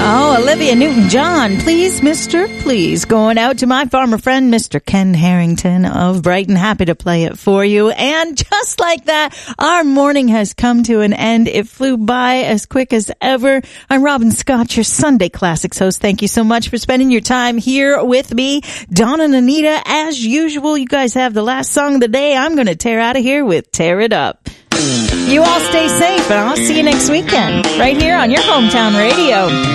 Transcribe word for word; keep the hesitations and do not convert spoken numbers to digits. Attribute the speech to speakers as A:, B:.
A: Oh, Olivia Newton-John, please, mister, please. Going out to my farmer friend, Mister Ken Harrington of Brighton. Happy to play it for you. And just like that, our morning has come to an end. It flew by as quick as ever. I'm Robin Scott, your Sunday Classics host. Thank you so much for spending your time here with me. Dawn and Anita, as usual, you guys have the last song of the day. I'm going to tear out of here with Tear It Up. You all stay safe, and I'll see you next weekend right here on your hometown radio.